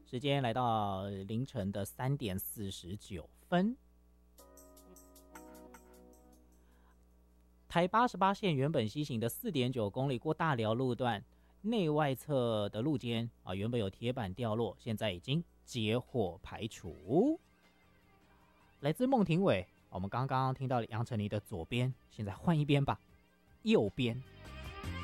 时间来到凌晨的3:49。台88线原本西行的4.9公里过大寮路段内外侧的路肩原本有铁板掉落，现在已经结火排除。来自孟庭苇，我们刚刚听到杨丞琳的左边，现在换一边吧，右边。